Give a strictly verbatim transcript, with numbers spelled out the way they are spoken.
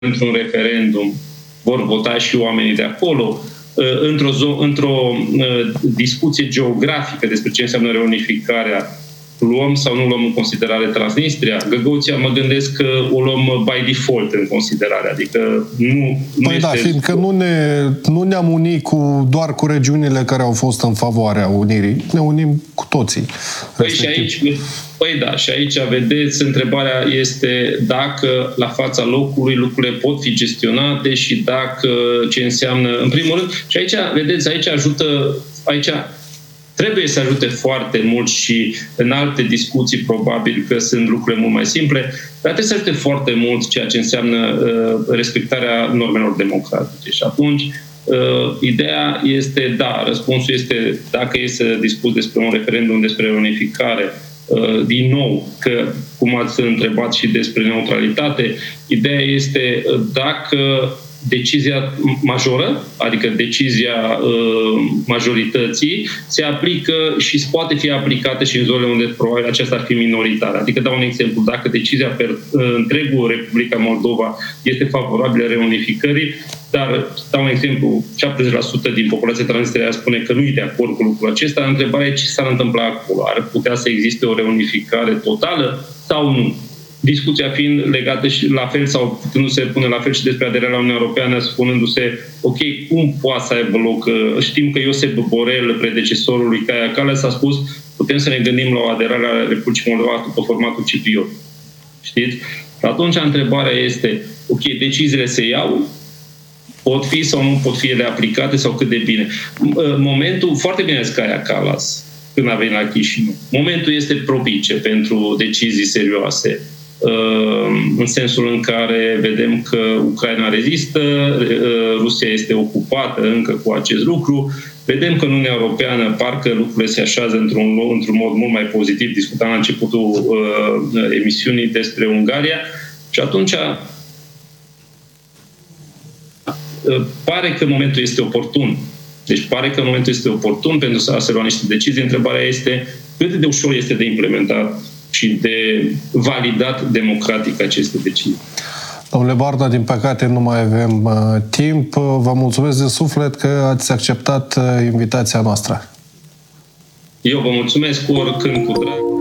într-un referendum vor vota și oamenii de acolo, într-o, într-o discuție geografică despre ce înseamnă reunificarea, luăm sau nu luăm în considerare Transnistria? Găgăuția, mă gândesc că o luăm by default în considerare, adică nu, nu păi este... da, fiindcă nu, ne, nu ne-am unit cu, doar cu regiunile care au fost în favoarea unirii, ne unim cu toții. Păi și aici, păi da, și aici, vedeți, întrebarea este dacă la fața locului lucrurile pot fi gestionate și dacă ce înseamnă, în primul rând, și aici, vedeți, aici ajută, aici trebuie să ajute foarte mult și în alte discuții probabil că sunt lucrurile mult mai simple, dar trebuie să ajute foarte mult ceea ce înseamnă uh, respectarea normelor democratice. Și atunci, uh, ideea este, da, răspunsul este, dacă e să discuți despre un referendum, despre unificare, uh, din nou, că, cum ați întrebat și despre neutralitate, ideea este dacă decizia majoră, adică decizia uh, majorității, se aplică și poate fi aplicată și în zonele unde probabil aceasta ar fi minoritară. Adică dau un exemplu, dacă decizia per uh, întregul Republica Moldova este favorabilă reunificării, dar dau un exemplu, șaptezeci la sută din populația Transnistria spune că nu e de acord cu lucrul acesta, întrebarea e ce s-ar întâmpla acolo. Ar putea să existe o reunificare totală sau nu? Discuția fiind legată și la fel sau putându-se pune la fel și despre aderarea la Uniunea Europeană, spunându-se, ok, cum poate să aibă loc? Știm că Iosep Borel, predecesorul lui Caia Kalas, a spus, putem să ne gândim la o aderare a Republicii Moldova după formatul cipriot. Știți? Atunci întrebarea este, ok, deciziile se iau, pot fi sau nu pot fi ele aplicate sau cât de bine. Momentul, foarte bine zis Caia Kalas, când a venit la Chișinău, momentul este propice pentru decizii serioase, în sensul în care vedem că Ucraina rezistă, Rusia este ocupată încă cu acest lucru, vedem că în Uniunea Europeană parcă lucrurile se așează într-un, într-un mod mult mai pozitiv. Discutam la începutul uh, emisiunii despre Ungaria și atunci uh, pare că momentul este oportun. Deci pare că momentul este oportun pentru a se lua niște decizii. Întrebarea este cât de ușor este de implementat și de validat democratic aceste decizii. Domnule Bardă, din păcate nu mai avem uh, timp. Vă mulțumesc de suflet că ați acceptat uh, invitația noastră. Eu vă mulțumesc oricând cu drag.